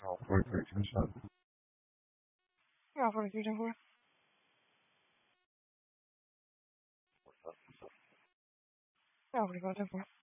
Wait, finish that. Yeah, 43, 10, 4. Yeah, 45, 10, 4.